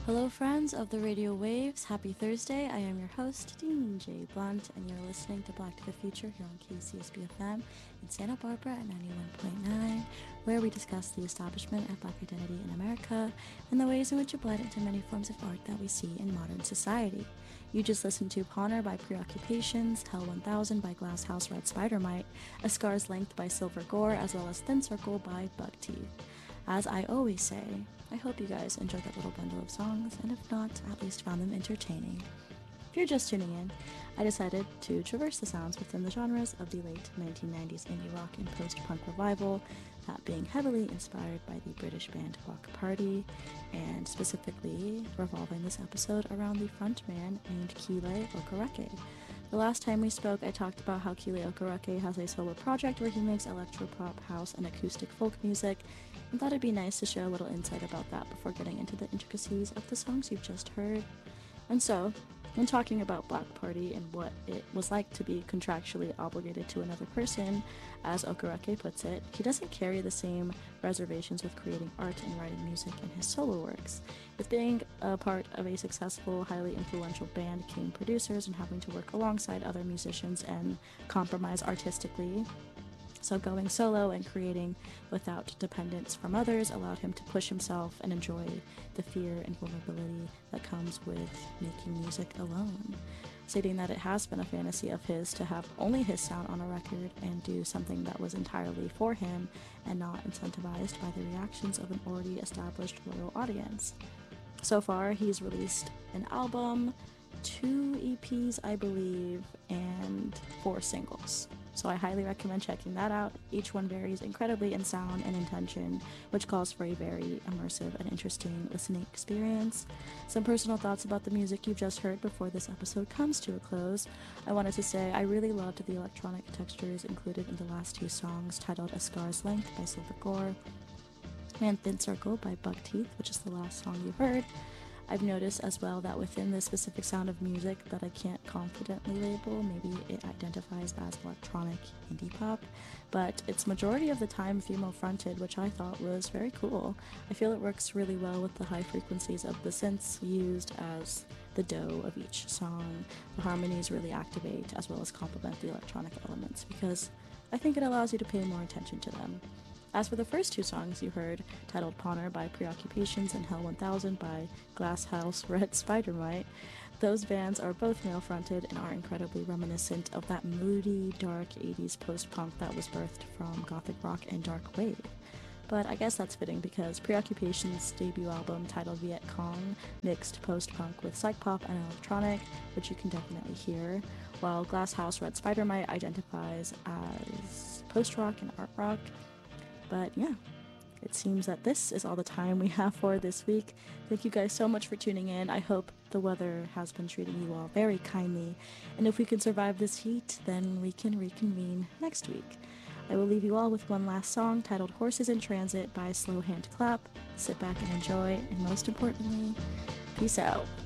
Hello, friends of the radio waves. Happy Thursday. I am your host, Dean J. Blunt, and you're listening to Black to the Future here on KCSB FM in Santa Barbara at 91.9, where we discuss the establishment of Black identity in America and the ways in which it bled into many forms of art that we see in modern society. You just listened to Pawner by Preoccupations, Hell 1000 by Glasshouse Red Spider Mite, A Scar's Length by Silver Gore, as well as Thin Circle by Bug Teeth. As I always say, I hope you guys enjoyed that little bundle of songs, and if not, at least found them entertaining. If you're just tuning in, I decided to traverse the sounds within the genres of the late 1990s indie rock and post-punk revival, that being heavily inspired by the British band Bloc Party, and specifically revolving this episode around the frontman named Kile Okereke. The last time we spoke, I talked about how Kile Okereke has a solo project where he makes electropop, house, and acoustic folk music, and thought it'd be nice to share a little insight about that before getting into the intricacies of the songs you've just heard. And so, when talking about Bloc Party and what it was like to be contractually obligated to another person, as Okereke puts it, he doesn't carry the same reservations with creating art and writing music in his solo works. With being a part of a successful, highly influential band came producers and having to work alongside other musicians and compromise artistically. So going solo and creating without dependence from others allowed him to push himself and enjoy the fear and vulnerability that comes with making music alone, stating that it has been a fantasy of his to have only his sound on a record and do something that was entirely for him and not incentivized by the reactions of an already established loyal audience. So far, he's released an album, 2 EPs, I believe, and 4 singles. So I highly recommend checking that out. Each one varies incredibly in sound and intention, which calls for a very immersive and interesting listening experience. Some personal thoughts about the music you've just heard before this episode comes to a close. I wanted to say I really loved the electronic textures included in the last 2 songs, titled A Scar's Length by Silver Gore and Thin Circle by Bug Teeth, which is the last song you heard. I've noticed as well that within this specific sound of music that I can't confidently label, maybe it identifies as electronic indie pop, but it's majority of the time female-fronted, which I thought was very cool. I feel it works really well with the high frequencies of the synths used as the dough of each song. The harmonies really activate as well as complement the electronic elements, because I think it allows you to pay more attention to them. As for the first 2 songs you heard, titled Pawner by Preoccupations and Hell 1000 by Glasshouse Red Spider Mite, those bands are both male-fronted and are incredibly reminiscent of that moody, dark 80s post-punk that was birthed from gothic rock and dark wave. But I guess that's fitting because Preoccupations' debut album, titled Viet Cong, mixed post-punk with psych-pop and electronic, which you can definitely hear, while Glasshouse Red Spider Mite identifies as post-rock and art rock. But yeah, it seems that this is all the time we have for this week. Thank you guys so much for tuning in. I hope the weather has been treating you all very kindly. And if we can survive this heat, then we can reconvene next week. I will leave you all with one last song titled Horses in Transit by Slow Hand Clap. Sit back and enjoy, and most importantly, peace out.